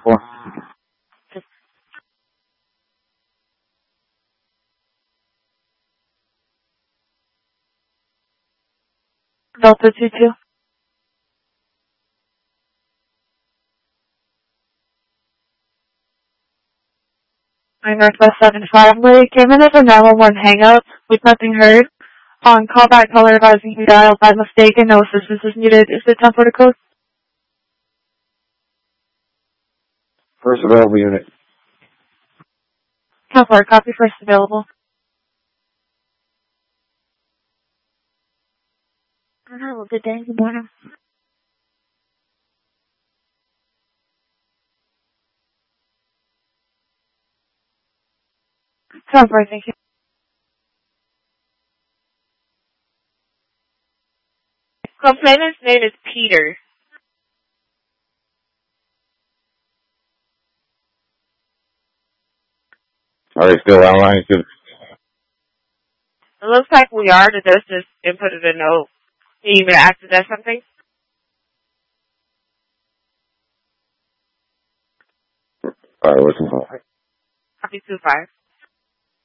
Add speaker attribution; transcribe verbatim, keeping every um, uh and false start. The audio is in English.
Speaker 1: for?
Speaker 2: Delta two two. nine Northwest seven five. We came in as a nine one one hang-up with nothing heard. On callback caller advising you dialed by mistake and no assistance is needed. Is it time for the code?
Speaker 1: First available unit.
Speaker 2: Counselor, copy first available. Have a good day. Good morning. Counselor, thank you.
Speaker 3: Complainant's name is Peter.
Speaker 1: Are they still online?
Speaker 3: It looks like we are. The nurse just inputted a note. You even asked if that's something?
Speaker 1: Alright, what's the call?
Speaker 3: Copy two five.